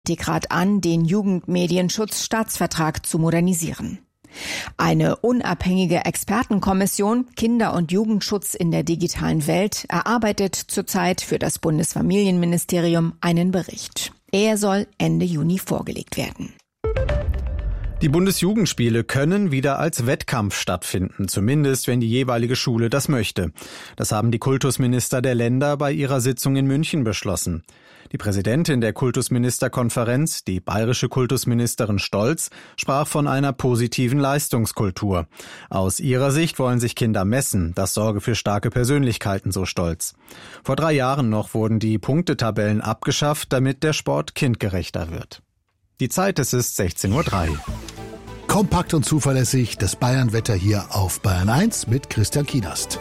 Rat an, den Jugendmedienschutzstaatsvertrag zu modernisieren. Eine unabhängige Expertenkommission Kinder- und Jugendschutz in der digitalen Welt erarbeitet zurzeit für das Bundesfamilienministerium einen Bericht. Er soll Ende Juni vorgelegt werden. Die Bundesjugendspiele können wieder als Wettkampf stattfinden, zumindest wenn die jeweilige Schule das möchte. Das haben die Kultusminister der Länder bei ihrer Sitzung in München beschlossen. Die Präsidentin der Kultusministerkonferenz, die bayerische Kultusministerin Stolz, sprach von einer positiven Leistungskultur. Aus ihrer Sicht wollen sich Kinder messen, das sorge für starke Persönlichkeiten, so Stolz. Vor 3 Jahren noch wurden die Punktetabellen abgeschafft, damit der Sport kindgerechter wird. Die Zeit, es ist 16:03 Uhr. Kompakt und zuverlässig das Bayern-Wetter hier auf Bayern 1 mit Christian Kienast.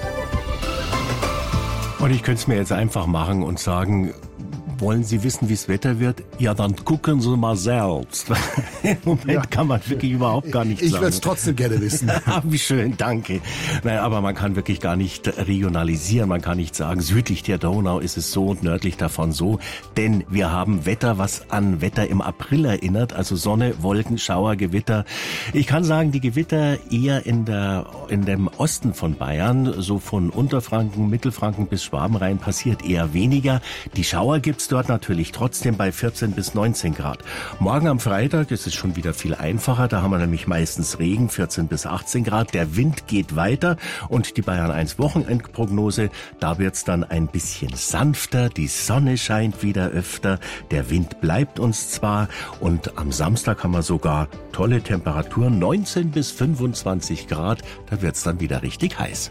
Und ich könnte es mir jetzt einfach machen und sagen, wollen Sie wissen, wie das Wetter wird? Ja, dann gucken Sie mal selbst. Im Moment kann man wirklich überhaupt gar nichts sagen. Ich würde es trotzdem gerne wissen. Wie schön, danke. Naja, aber man kann wirklich gar nicht regionalisieren. Man kann nicht sagen, südlich der Donau ist es so und nördlich davon so. Denn wir haben Wetter, was an Wetter im April erinnert. Also Sonne, Wolken, Schauer, Gewitter. Ich kann sagen, die Gewitter eher in dem Osten von Bayern, so von Unterfranken, Mittelfranken bis Schwaben rein, passiert eher weniger. Die Schauer gibt's dort natürlich trotzdem bei 14 bis 19 Grad. Morgen am Freitag ist es schon wieder viel einfacher. Da haben wir nämlich meistens Regen, 14 bis 18 Grad. Der Wind geht weiter und die Bayern 1 Wochenendprognose, da wird's dann ein bisschen sanfter. Die Sonne scheint wieder öfter. Der Wind bleibt uns zwar und am Samstag haben wir sogar tolle Temperaturen, 19 bis 25 Grad. Da wird's dann wieder richtig heiß.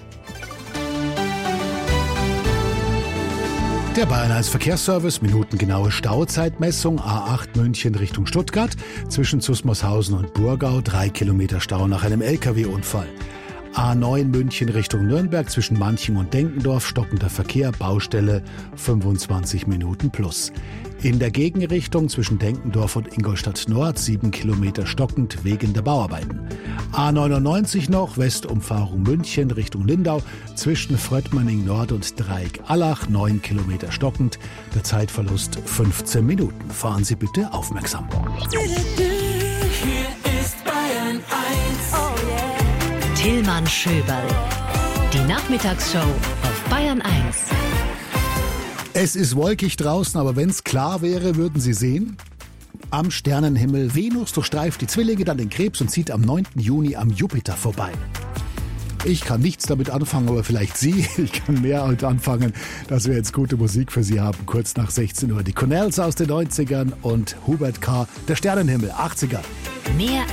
Der Bayern 1 Verkehrsservice, minutengenaue Stauzeitmessung, A8 München Richtung Stuttgart, zwischen Zusmarshausen und Burgau, 3 Kilometer Stau nach einem LKW-Unfall. A9 München Richtung Nürnberg, zwischen Manching und Denkendorf, stockender Verkehr, Baustelle, 25 Minuten plus. In der Gegenrichtung zwischen Denkendorf und Ingolstadt Nord, 7 Kilometer stockend wegen der Bauarbeiten. A99 noch, Westumfahrung München Richtung Lindau, zwischen Fröttmanning Nord und Dreieck Allach, 9 Kilometer stockend, der Zeitverlust 15 Minuten. Fahren Sie bitte aufmerksam. Hier ist Bayern 1. Oh yeah. Tillmann Schöberl. Die Nachmittagsshow auf Bayern 1. Es ist wolkig draußen, aber wenn es klar wäre, würden Sie sehen, am Sternenhimmel Venus durchstreift die Zwillinge, dann den Krebs und zieht am 9. Juni am Jupiter vorbei. Ich kann nichts damit anfangen, aber vielleicht Sie. Ich kann mehr damit anfangen, dass wir jetzt gute Musik für Sie haben. Kurz nach 16 Uhr die Cornells aus den 90ern und Hubert K., der Sternenhimmel, 80er. Mehr